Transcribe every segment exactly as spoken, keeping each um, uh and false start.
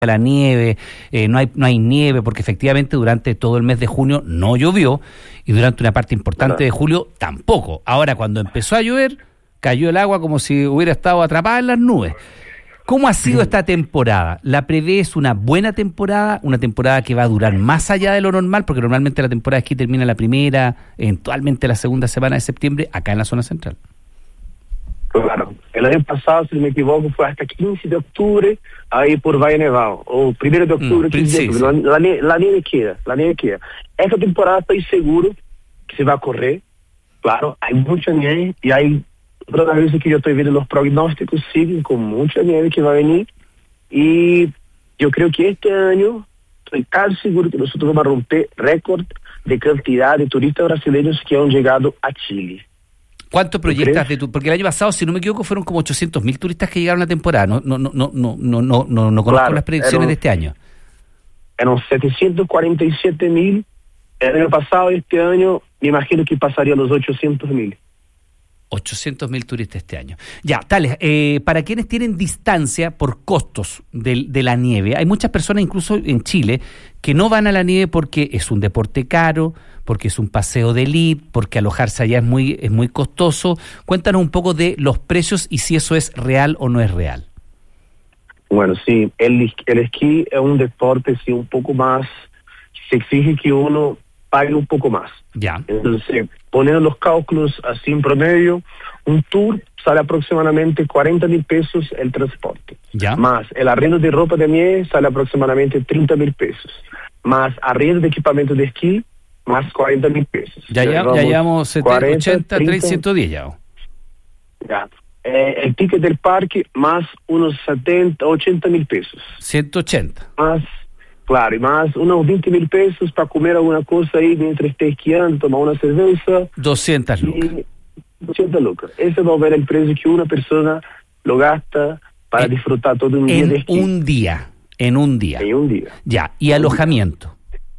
la nieve, eh, no hay no hay nieve, porque efectivamente durante todo el mes de junio no llovió y durante una parte importante Claro. de julio tampoco. Ahora, cuando empezó a llover, cayó el agua como si hubiera estado atrapada en las nubes. ¿Cómo ha sido esta temporada? ¿La prevés una buena temporada? ¿Una temporada que va a durar más allá de lo normal? Porque normalmente la temporada de esquí termina la primera, eventualmente la segunda semana de septiembre, acá en la zona central. Claro. El año pasado, si no me equivoco, fue hasta quince de octubre, ahí por Valle Nevado. O primero de octubre, Mm, quince de sí, octubre. sí. La, la, nie- la nieve queda, la nieve queda. Esta temporada estoy seguro que se va a correr. Claro, hay mucha nieve y hay otras veces que yo estoy viendo los pronósticos siguen con mucha nieve que va a venir. Y yo creo que este año estoy casi seguro que nosotros vamos a romper récord de cantidad de turistas brasileños que han llegado a Chile. ¿Cuánto proyectas crees? de tu...? Porque el año pasado, si no me equivoco, fueron como ochocientos mil turistas que llegaron a la temporada. No no no no no no no, no, no conozco Claro, las predicciones era un- de este año. Eran setecientos cuarenta y siete mil el año pasado. Este año me imagino que pasaría los ochocientos mil. ochocientos mil turistas este año. Ya, Tales, eh, para quienes tienen distancia por costos de, de la nieve, hay muchas personas, incluso en Chile, que no van a la nieve porque es un deporte caro, porque es un paseo de elite, porque alojarse allá es muy, es muy costoso. Cuéntanos un poco de los precios y si eso es real o no es real. Bueno, sí, el, el esquí es un deporte sí, un poco más, se exige que uno pague un poco más. Ya. Entonces, poniendo los cálculos así en promedio, un tour sale aproximadamente cuarenta mil pesos el transporte. Ya. Más el arriendo de ropa de nieve sale aproximadamente treinta mil pesos. Más arriendo de equipamiento de esquí, más cuarenta mil pesos. Ya, ya, ya llevamos setenta, cuarenta, ochenta, treinta, treinta, ciento diez ya. Ya. Eh, el ticket del parque más unos setenta, ochenta mil pesos. ciento ochenta. Más, claro, y más unos veinte mil pesos para comer alguna cosa ahí mientras esté esquiando, tomar una cerveza. doscientas lucas. Y doscientas lucas. Ese va a ver el precio que una persona lo gasta para En- disfrutar todo un día de En esquí. un día. En un día. En un día. Ya. Y alojamiento.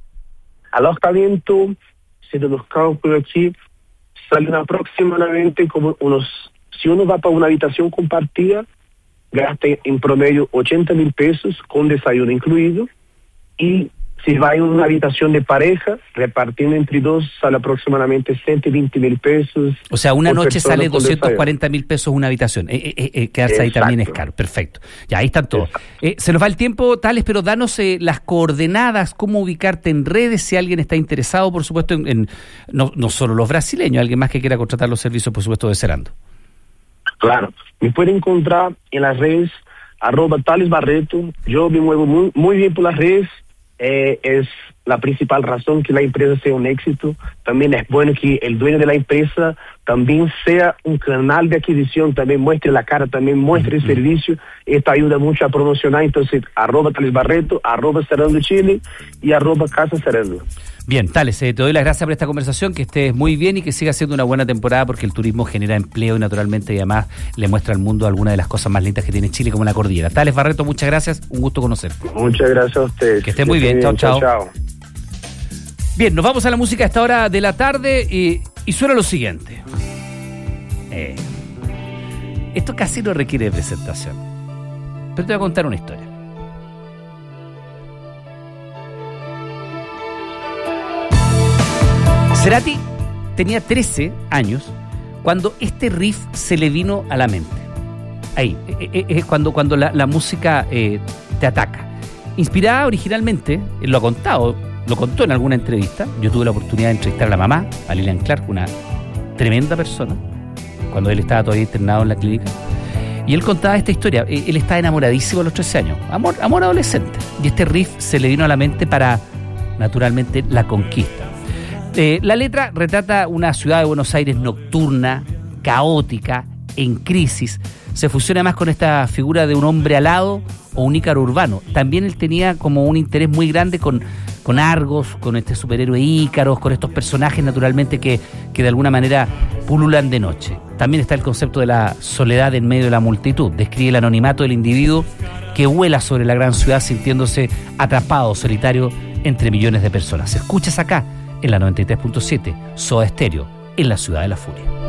Alojamiento, haciendo los cálculos aquí, salen aproximadamente como unos, si uno va para una habitación compartida, gasta en promedio ochenta mil pesos con desayuno incluido, y si va en una habitación de pareja, repartiendo entre dos, sale aproximadamente ciento veinte mil pesos. O sea, una por noche persona sale con doscientos desayuno. cuarenta mil pesos una habitación. Eh, eh, eh, quedarse ahí también es Exacto. caro. Perfecto. Ya, ahí están todos. Eh, se nos va el tiempo, Tales, pero danos eh, las coordenadas, cómo ubicarte en redes, si alguien está interesado, por supuesto, en, en no, no solo los brasileños, alguien más que quiera contratar los servicios, por supuesto, de Serando. Claro, me pueden encontrar en las redes, arroba Tales Barreto. Yo me muevo muy, muy bien por las redes. Eh, es la principal razón que la empresa sea un éxito. También es bueno que el dueño de la empresa también sea un canal de adquisición, también muestre la cara, también muestre el servicio. Esto ayuda mucho a promocionar. Entonces, arroba Tales Barreto, arroba Serando Chile y arroba Casa Serando. Bien, Tales, eh, te doy las gracias por esta conversación, que estés muy bien y que siga siendo una buena temporada, porque el turismo genera empleo y naturalmente y además le muestra al mundo algunas de las cosas más lindas que tiene Chile, como la cordillera. Tales Barreto, muchas gracias, un gusto conocerte. Muchas gracias a ustedes. Que estén muy bien, chao, chao. Bien, nos vamos a la música a esta hora de la tarde y, y suena lo siguiente. Eh, esto casi no requiere presentación, pero te voy a contar una historia. Cerati tenía trece años cuando este riff se le vino a la mente. Ahí, es cuando, cuando la, la música eh, te ataca. Inspirada originalmente, él lo ha contado, lo contó en alguna entrevista. Yo tuve la oportunidad de entrevistar a la mamá, a Lilian Clark, una tremenda persona, cuando él estaba todavía internado en la clínica. Y él contaba esta historia. Él estaba enamoradísimo a los trece años, amor, amor adolescente. Y este riff se le vino a la mente para, naturalmente, la conquista. Eh, la letra retrata una ciudad de Buenos Aires nocturna, caótica, en crisis. Se fusiona más con esta figura de un hombre alado o un ícaro urbano. También él tenía como un interés muy grande con, con Argos, con este superhéroe Ícaros, con estos personajes naturalmente que, que de alguna manera pululan de noche. También está el concepto de la soledad en medio de la multitud. Describe el anonimato del individuo que vuela sobre la gran ciudad sintiéndose atrapado, solitario entre millones de personas. Escuchas acá en la noventa y tres punto siete, Soda Stereo, en la Ciudad de la Furia.